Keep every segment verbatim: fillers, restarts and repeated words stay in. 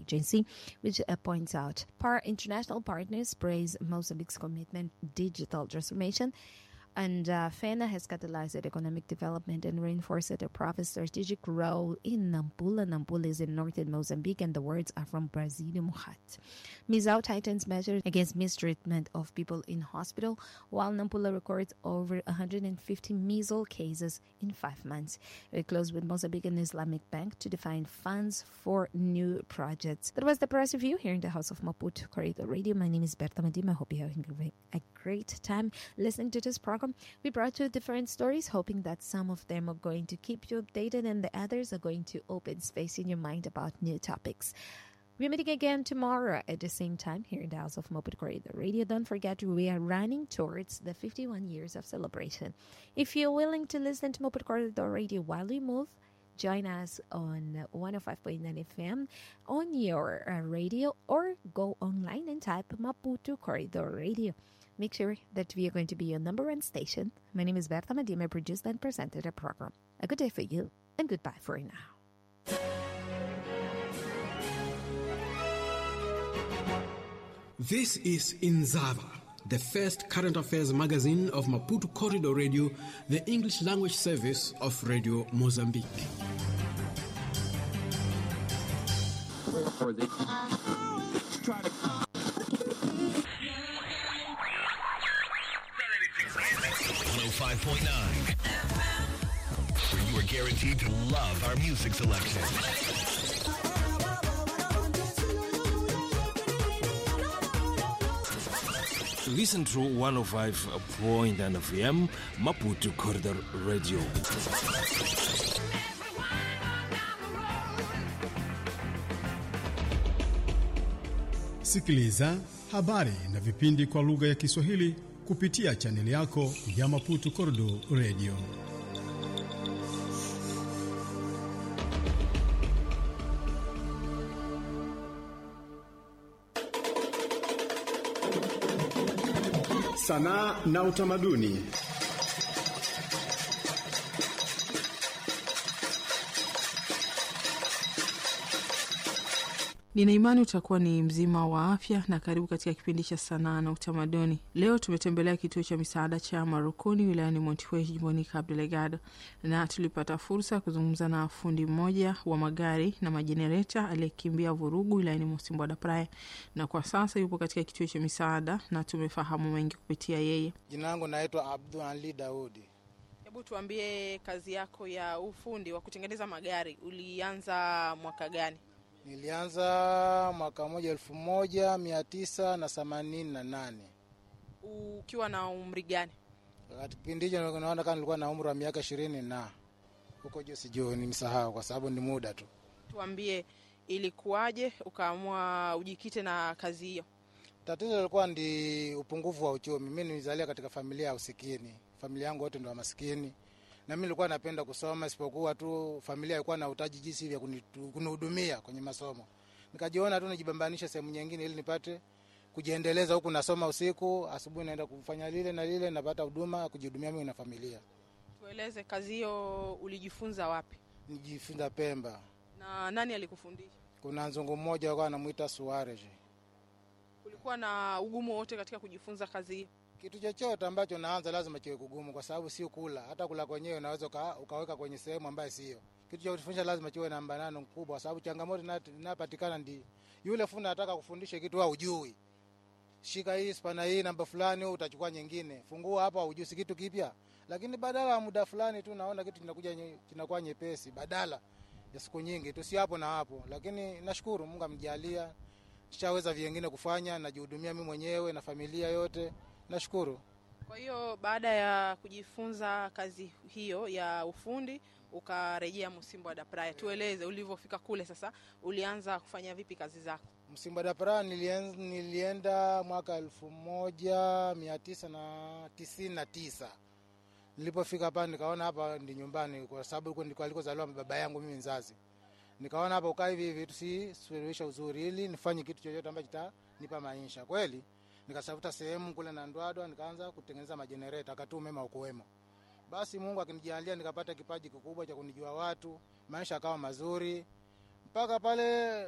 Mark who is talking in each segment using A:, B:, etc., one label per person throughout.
A: Agency, which uh, points out par international partners praise Mozambique's commitment to digital transformation. And uh, FENA has catalyzed economic development and reinforced the province's strategic role in Nampula. Nampula is in northern Mozambique, and the words are from Brasília Muhat. Mizau tightens measures against mistreatment of people in hospital, while Nampula records over one hundred fifty measles cases in five months. We close with Mozambican Islamic Bank to define funds for new projects. That was the press review here in the House of Maputo Corridor Radio. My name is Berta Madima. I hope you're having a great time listening to this program. We brought you different stories, hoping that some of them are going to keep you updated and the others are going to open space in your mind about new topics. We're meeting again tomorrow at the same time here in the House of Maputo Corridor Radio. Don't forget, we are running towards the fifty-one years of celebration. If you're willing to listen to Maputo Corridor Radio while we move, join us on one oh five point nine F M on your uh, radio, or go online and type Maputo Corridor Radio. Make sure that we are going to be your number one station. My name is Berta Madima, produced and presented the program. A good day for you, and goodbye for now.
B: This is Inzava, the first current affairs magazine of Maputo Corridor Radio, the English language service of Radio Mozambique.
C: five point nine, where you are guaranteed to love our music selection.
D: Listen to one oh five point nine F M, Maputo Corridor Radio.
E: Sikiliza habari na vipindi kwa lugha ya Kiswahili kupitia chaneli yako ya Maputo Corridor Radio.
F: Sanaa na utamaduni.
G: Nina imani utakuwa ni mzima wa afya, na karibu katika kipindi cha sanaa na utamaduni. Leo tumetembelea kituo cha misaada cha Marukuni wilayani Montiwe jimboni Cabo Delgado, na tulipata fursa kuzungumza na fundi mmoja wa magari na majenereta aliyekimbia vurugu wilayani Mocimboa da Praia, na kwa sasa yupo katika kituo cha misaada na tumefahamu mengi kupitia yeye.
H: Jina langu naitwa Abdul Ali Daudi.
G: Hebu tuambie, kazi yako ya ufundi wa kutengeneza magari ulianza mwaka gani?
H: Nilianza mwaka moja elfu moja mia tisa na themanini na nane.
G: Ukiwa na umri gani?
H: Katika kipindi hicho naona kama nilikuwa na umri wa miaka ishirini na huko juu sijui, nimesahau kwa sababu ni muda tu.
G: Tuambie, ilikuwaje ukaamua ujikite na kazi hiyo?
H: Tatizo lilikuwa ndi upungufu wa uchumi. Mimi nilizalia katika familia ya usikini. Familia yangu wote ndio maskini. Na mimi nilikuwa napenda kusoma, isipokuwa tu familia ilikuwa na utaji jinsi ya kunihudumia kwenye masomo. Nikajiona tu nijibambanisha sehemu nyingine ili nipate kujiendeleza, huku nasoma usiku, asubuhi naenda kufanya lile na lile, napata huduma kujihudumia mimi na familia.
G: Tueleze, kazi hiyo ulijifunza wapi?
H: Nijifunza Pemba.
G: Na nani alikufundisha?
H: Kuna nzungu mmoja alikuwa anamuita Suarez.
G: Kulikuwa na ugumu wote katika kujifunza kazi hiyo?
H: Kitu chochote ambacho naanza lazima kiwe kugumu, kwa sababu sio kula. Hata kula kwenyewe unaweza ukaweka kwenye sehemu ambayo sio. Kitu cha kufundisha lazima kiwe na mbanano mkubwa, kwa sababu changamoto inapatikana ndi yule fundi anataka kufundisha kitu wewe hujui. Shika hii spana hii namba fulani, utachukua nyingine. Fungua hapa, hujui kitu kipya. Lakini badala ya muda fulani tu naona kitu kinakuja kinakuwa nyepesi, badala ya siku nyingi tu, si hapo na hapo. Lakini nashukuru Mungu amjalia, nishaweza vingine kufanya, najihudumia mimi mwenyewe na familia yote. Nashukuru.
G: Kwa hiyo baada ya kujifunza kazi hiyo ya ufundi ukarejea Mocimboa da Praia. Tueleze ulivyofika kule sasa, ulianza kufanya vipi kazi zako?
H: Mocimboa da Praia nilienda, nilienda mwaka elfu moja mia tisa na tisini na tisa. Nilipofika hapa nikaona hapa ndi nyumbani, kwa sababu huko ndiko alikozaliwa baba yangu mimi mzazi. Nikaona hapa ukaa hivi hivi tusisuluhisha uzuri, ili nifanye kitu chochote ambacho kitanipa maisha. Kweli nikasafuta sehemu kule na Ndwadwa, nikaanza kutengeneza majenereta, akatu mema ukuwemo. Basi Mungu akinijalia nikapata kipaji kikubwa cha kunijua watu, maisha yakawa mazuri. Mpaka pale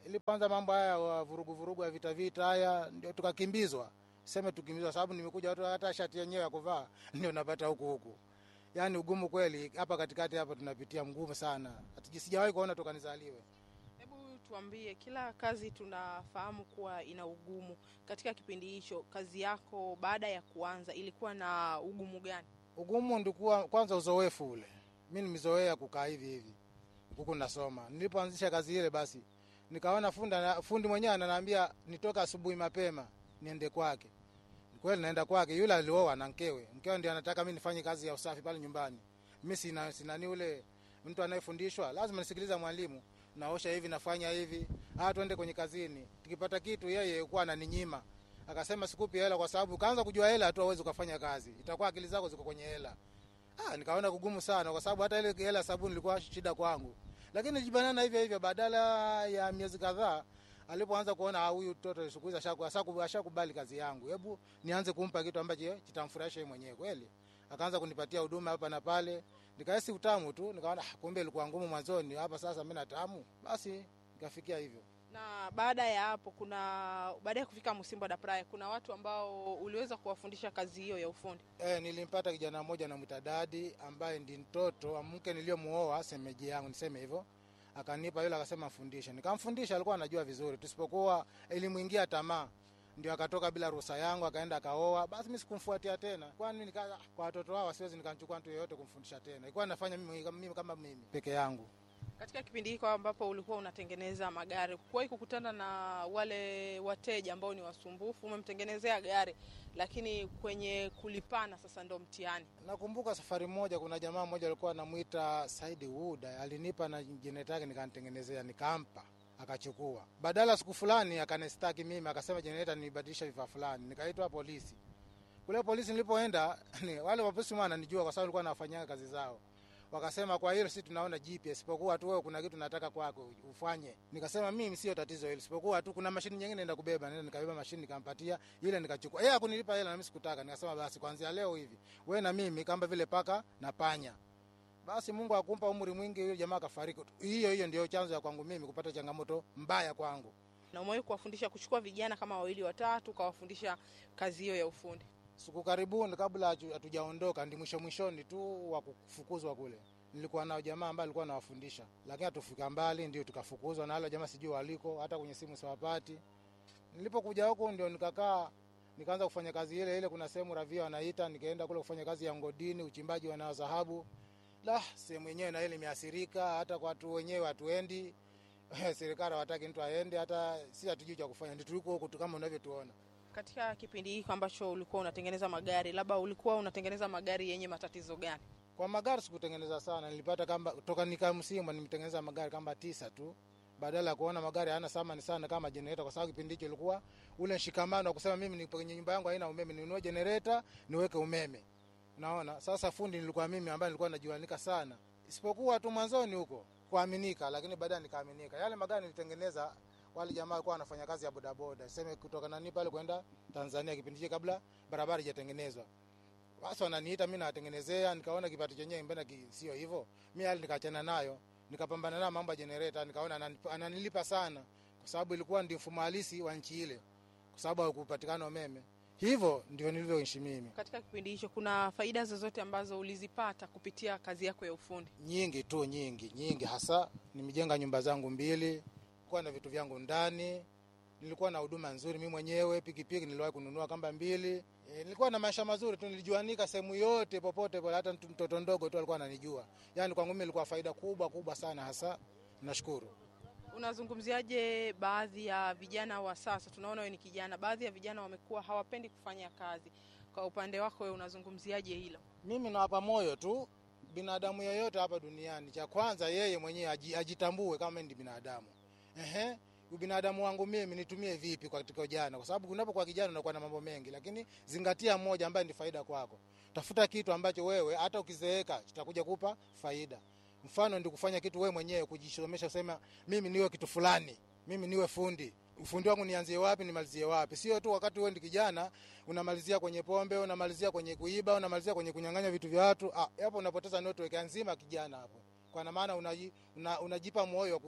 H: Ilipoanza mambo haya vurugu vurugu ya vita vita haya ndio tukakimbizwa. Sema tukimbizwa sababu nimekuja watu hata shati yenyewe ya kuvaa ndio napata huku huku. Yaani ugumu kweli hapa katikati hapa tunapitia mgumu sana. Sijawahi kuona toka nizaliwe.
G: Hebu tuambie, kila kazi tunafahamu kuwa ina ugumu. Katika kipindi hicho kazi yako baada ya kuanza ilikuwa na ugumu gani?
H: Ugumu ndikuwa kwanza uzoefu ule. Mimi nimezoea kukaa hivi hivi. Huku nasoma. Nilipoanzisha kazi ile basi nikaona fundi fundi mwenyewe ananiambia nitoka asubuhi mapema niende kwake. Kweli naenda kwake, yule alioa na mkewe. Mkewe ndiye anataka mimi nifanye kazi ya usafi pale nyumbani. Mimi sina sina ni ule mtu anayefundishwa, lazima nisikiliza mwalimu. Naosha hivi nafanya hivi. Ah, twende kwenye kazini. Tukipata kitu yeye alikuwa ananinyima. Akasema sikupi hela kwa sababu kaanza kujua hela tu hauwezi kufanya kazi. Itakuwa akili zako ziko kwenye hela. Ah, nikaona kugumu sana kwa sababu hata ile hela sabuni ilikuwa shida kwangu. Lakini nijibanana hivyo hivyo badala ya miezi kadhaa alipoanza kuona huyu mtoto sikuiza shaku ashakubali kazi yangu. Hebu nianze kumpa kitu ambacho kitamfurahisha yeye mwenyewe kweli. Akaanza kunipatia huduma hapa na pale. Nikahisi utamu tu, nikaona kumbe ilikuwa ngumu mwanzoni, hapa sasa mimi natamu. Basi nikafikia hivyo.
G: Na baada ya hapo kuna baada ya kufika Musimbo da Praia kuna watu ambao uliweza kuwafundisha kazi hiyo ya ufundi.
H: Eh, nilimpata kijana mmoja na mtadadi ambaye ndi mtoto wa mke niliyomuoa semeji yangu niseme hivyo. Akanipa yule akasema fundisha. Nikamfundisha, alikuwa anajua vizuri. Tusipokuwa elimuingia tamaa ndio akatoka bila ruhusa yangu akaenda akaoa. Basi mimi sikumfuatia tena. Kwani nika kwa watoto wao siwezi nikamchukua mtu yeyote kumfundisha tena. Ilikuwa nafanya mimi, mimi kama mimi peke yangu.
G: Katika kipindi hiko ambapo ulikuwa unatengeneza magari, kuwahi kukutana na wale wateja ambao ni wasumbufu, umemtengenezea gari lakini kwenye kulipana sasa ndo mtihani?
H: Nakumbuka safari moja kuna jamaa mmoja alikuwa anamuita Said Wood, alinipa na generator yake nikanitengenezea nikampa, akachukua. Badala siku fulani akanistaki mimi, akasema generator nibadilisha vifaa fulani. Nikaitwa polisi. Kule polisi nilipoenda wale wapolisi mwana nijua kwa sababu walikuwa wanafanyia kazi zao. Wakasema kwa hilo sisi tunaona G P S, sipokuwa tu wewe kuna kitu nataka kwako ufanye. Nikasema mimi sio tatizo hilo, sipokuwa tu kuna mashini nyingine naenda kubeba. Nenda nikabeba mashini nikampatia ile nikachukua. Yeye hakunilipa hela na mimi sikutaka. Nikasema basi kuanzia leo hivi wewe na mimi kama vile paka na panya. Basi Mungu akumpa umri mwingi, yule jamaa akafariki. Hiyo hiyo ndio chanzo ya kwangu mimi kupata changamoto mbaya kwangu.
G: Na umewahi kuwafundisha kuchukua vijana kama wawili watatu kawafundisha kazi hiyo ya ufundi?
H: Siku karibuni kabla hatujaondoka ndi mwisho mwishoni tu wa kufukuzwa kule. Nilikuwa nao jamaa ambao alikuwa anawafundisha. Lakini hatufika mbali ndio tukafukuzwa na wale jamaa sijui waliko, hata kwenye simu siwapati. Nilipokuja huko ndio nikakaa nikaanza kufanya kazi ile ile, kuna sehemu Ravia wanaita, nikaenda kule kufanya kazi ya ngodini, uchimbaji wa dhahabu. La, sehemu yenyewe na ile imeathirika, hata kwa watu wenyewe watuendi. Serikali hawataki mtu aende, hata si hatujui cha kufanya. Ndio tuliko huko kama unavyotuona.
G: Katika kipindi hiki ambacho ulikuwa unatengeneza magari, labda ulikuwa unatengeneza magari yenye matatizo gani?
H: Kwa magari sikutengeneza sana, nilipata kama kutoka nika Musimbo nimtengeneza magari kama tisa tu. Badala ya kuona magari hayana thamani sana kama generator, kwa sababu kipindi hicho ilikuwa ule shikamano wa kusema mimi ni kwenye nyumba yangu haina umeme, ninunue generator niweke umeme. Unaona? Sasa fundi nilikuwa mimi ambaye nilikuwa najuanika sana. Isipokuwa tu mwanzoni huko kuaminika, lakini baadaye nikaaminika. Yale magari nilitengeneza wale jamaa walikuwa wanafanya kazi ya bodaboda. Sema kutoka nani pale kwenda Tanzania kipindi hicho kabla barabara haijatengenezwa. Basi wananiita mimi nawatengenezea, nikaona kipato chenyewe mbona sio hivyo. Mimi hali nikaachana nayo, nikapambana na mambo ya generator, nikaona ananilipa sana kwa sababu ilikuwa ndio mfumo halisi wa nchi ile. Kwa sababu hakupatikana umeme. Hivyo ndio nilivyoishi mimi.
G: Katika kipindi hicho kuna faida zozote ambazo ulizipata kupitia kazi yako ya ufundi?
H: Nyingi tu, nyingi, nyingi hasa. Nimejenga nyumba zangu mbili, kwa na vitu vyangu ndani. Nilikuwa na huduma nzuri mimi mwenyewe, pikipiki niliwahi kununua kamba mbili. E, nilikuwa na maisha mazuri tu, nilijuanika sehemu yote popote pale, hata mtoto ndogo tu alikuwa ananijua. Yaani kwangu mimi ilikuwa faida kubwa kubwa sana hasa. Nashukuru.
G: Unazungumziaje baadhi ya vijana wa sasa? Tunaona wewe ni kijana, baadhi ya vijana wamekuwa hawapendi kufanya kazi. Kwa upande wako wewe unazungumziaje hilo?
H: Mimi nawapa moyo tu binadamu yoyote hapa duniani. Cha kwanza yeye mwenyewe ajitambue kama ni binadamu. Ehe, ubinadamu wangu mimi nitumie vipi kwa katika ujana? Kwa sababu unapokuwa kijana unakuwa na mambo mengi, lakini zingatia moja ambaye ni faida kwako. Tafuta kitu ambacho wewe hata ukizeeka kitakuja kupa faida. Mfano ndio kufanya kitu wewe mwenyewe, kujisomesha, kusema mimi niwe kitu fulani, mimi niwe fundi. Ufundi wangu nianzie wapi nimalizie wapi? Sio tu wakati wewe ndi kijana unamalizia kwenye pombe, unamalizia kwenye kuiba, unamalizia kwenye kunyang'anya vitu vya watu. Ah, hapo unapoteza network nzima kijana hapo. Kwa maana unaji, una, unajipa moyo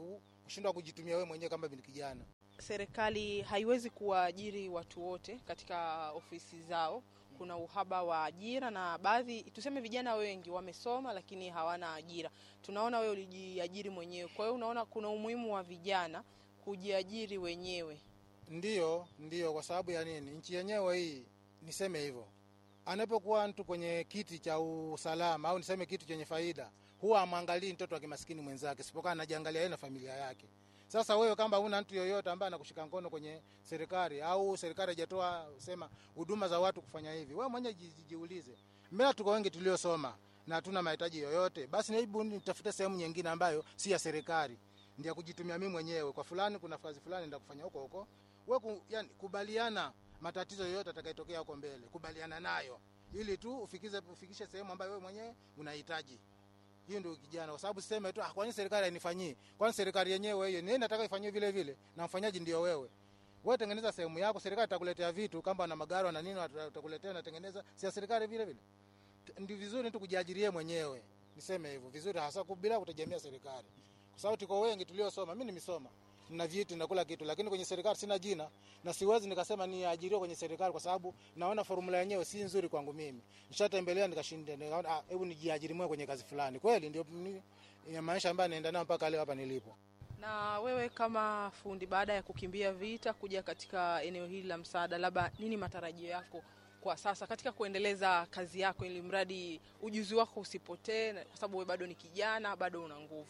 H: kushindwa kujitumia wewe mwenyewe kama kijana.
G: Serikali haiwezi kuajiri watu wote katika ofisi zao. Kuna uhaba wa ajira na baadhi, tuseme vijana wengi wamesoma lakini hawana ajira. Tunaona wewe ulijiajiri mwenyewe. Kwa hiyo unaona kuna umuhimu wa vijana kujiajiri wenyewe.
H: Ndiyo, ndiyo kwa sababu ya nini? Nchi yenyewe hii, niseme hivyo. Anapokuwa mtu kwenye kiti cha usalama au niseme kitu chenye faida, huwa amwangalii mtoto wa kimaskini mwenzake, sipokuwa anajiangalia yeye na familia yake. Sasa wewe kama una mtu yoyote ambaye anakushika mkono kwenye serikali au serikali haijatoa sema huduma za watu kufanya hivi, wewe mwenyewe jiulize. Mbona tuko wengi tuliosoma na hatuna mahitaji yoyote? Basi hebu nitafute sehemu nyingine ambayo si ya serikali, ndio kujitumia mimi mwenyewe. Kwa fulani kuna kazi fulani ndio kufanya huko huko. Wewe ku, yani kubaliana matatizo yoyote atakayotokea huko mbele, kubaliana nayo ili tu ufikize ufikishe sehemu ambayo wewe mwenyewe unahitaji. Hiyo ndio kijana, kwa sababu siseme tu ah, kwa nini serikali hainifanyii? Kwa nini serikali yenyewe hiyo nini nataka ifanywe vile vile na mfanyaji ndio wewe? Wewe tengeneza sehemu yako, serikali itakuletea vitu kama na magari na nini watakuletea na tengeneza, si serikali vile vile. Ndio vizuri tu kujiajirie mwenyewe. Niseme hivyo, vizuri hasa bila kutegemea serikali. Kwa sababu tuko wengi tuliosoma, mimi nimesoma. Nina vyeti na kula kitu, lakini kwenye serikali sina jina na siwezi nikasema ni ajiriwa kwenye serikali kwa sababu naona formula yenyewe si nzuri kwangu mimi. Nishatembelea nikashinda, nikaona ah, hebu nijiajiri mwenyewe kwenye kazi fulani. Kweli ndio ya maisha ambayo naenda nayo mpaka leo hapa nilipo.
G: Na wewe kama fundi, baada ya kukimbia vita kuja katika eneo hili la msaada, labda nini matarajio yako kwa sasa katika kuendeleza kazi yako ili mradi ujuzi wako usipotee, kwa sababu wewe bado ni kijana, bado una nguvu?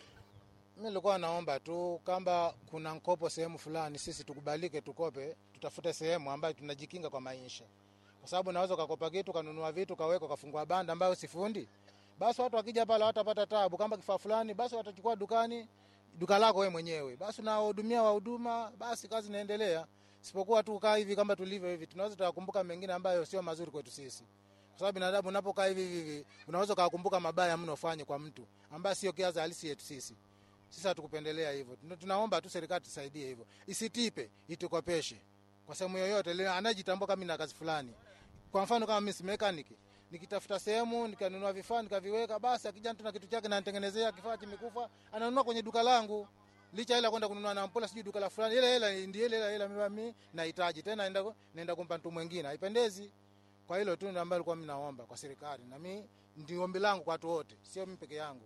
H: Mimi nilikuwa naomba tu kama kuna mkopo sehemu fulani sisi tukubalike tukope, tutafute sehemu ambayo tunajikinga kwa maisha. Kwa sababu naweza kukopa kitu, kanunua vitu, kaweka, kafungua banda ambayo sifundi. Basi watu wakija pale watapata taabu, kama kifaa fulani basi watachukua dukani, duka lako wewe mwenyewe. Basi unahudumia wahuduma, basi kazi inaendelea. Sipokuwa tu kaa hivi kama tulivyo hivi, tunaweza tukakumbuka mengine ambayo sio mazuri kwetu sisi. Kwa sababu binadamu unapokaa hivi hivi, unaweza kukumbuka mabaya mnofanye kwa mtu ambaye sio kiazi halisi yetu sisi. Sisi hatukupendelea hivyo. Tunaomba tu serikali tusaidie hivyo. Isitipe, itukopeshe. Kwa sehemu yoyote ile anajitambua kama ina kazi fulani. Kwa mfano kama mimi si mechanic, nikitafuta sehemu nikanunua vifaa nikaviweka, basi akija mtu na kitu chake na nitengenezea kifaa kimekufa, ananunua kwenye duka langu. Licha ila kwenda kununua na mpola sijui duka la fulani, ile ile ndiye ile ile mimi nahitaji. Tena naenda naenda kumpa mtu mwingine. Haipendezi. Kwa hilo tu ndio ambalo nilikuwa mimi naomba kwa serikali. Na mimi ndio ombi langu kwa watu wote, sio mimi peke yangu.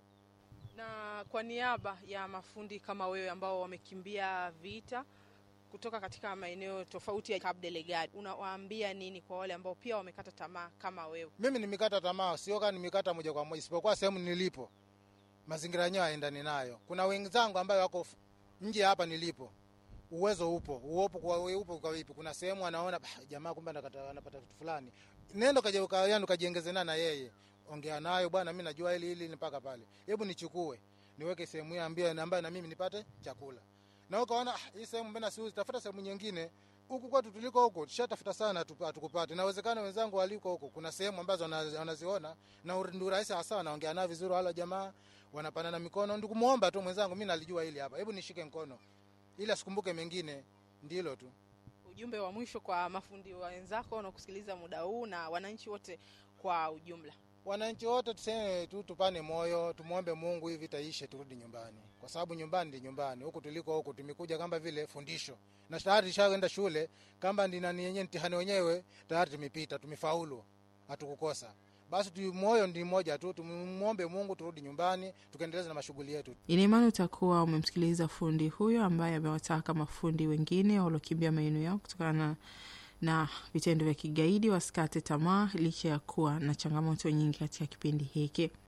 G: Na kwa niaba ya mafundi kama wewe ambao wamekimbia vita kutoka katika maeneo tofauti ya Cabo Delgado, unawaambia nini kwa wale ambao pia wamekata tamaa kama wewe? Mimi
H: nimekata tamaa, sio kama nimekata moja kwa moja, isipokuwa sehemu nilipo mazingira yenyewe yaendani nayo. Kuna wenzangu ambao wako nje hapa nilipo. Uwezo upo, uopo kwa wewe upo kwa vipi? Kuna sehemu anaona jamaa kumbe anapata kitu fulani. Nenda kaje ukaanza kajiongezana na yeye. Ongea nayo bwana, mimi najua hili hili mpaka pale. Hebu nichukue, niweke sehemu hii ambia ambayo na mimi nipate chakula. Na ukaona hii sehemu mbona siuzi, tafuta sehemu nyingine. Huku kwetu tuliko huko, tushatafuta sana tukupate. Inawezekana wenzangu waliko huko, kuna sehemu ambazo wanaziona na ndio rahisi hasa, naongea nao vizuri wala jamaa wanapanana mikono. Ndio kumuomba tu mwenzangu, mimi nalijua hili hapa. Hebu nishike mkono. Ili asikumbuke mengine, ndilo tu.
G: Ujumbe wa mwisho kwa mafundi wenzako na kusikiliza muda huu na wananchi wote kwa ujumla?
H: Wananchi wote tuseme tu tupane moyo, tumuombe Mungu hivi taishe turudi nyumbani. Kwa sababu nyumbani ndi nyumbani. Huko tuliko huko tumekuja kama vile fundisho. Na tayari tushaenda shule, kama ndi nani yenyewe mtihani wenyewe tayari tumepita, tumefaulu. Hatukukosa. Basi tu moyo ndi mmoja tu, tumuombe Mungu turudi nyumbani, tukaendeleza na mashughuli yetu.
G: Ina imani utakuwa umemsikiliza fundi huyo ambaye amewataka mafundi wengine waliokimbia maeneo yao kutokana na vitendo vya kigaidi wasikate tamaa licha ya kuwa na changamoto nyingi katika kipindi hiki.